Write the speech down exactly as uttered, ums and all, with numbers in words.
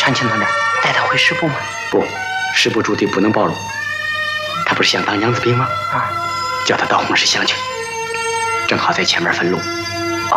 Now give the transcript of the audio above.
长青同志，带他回师部吗？ 不，师部驻地不能暴露。他不是想当娘子兵吗？ 啊， 叫他到红石乡去，正好在前面分路，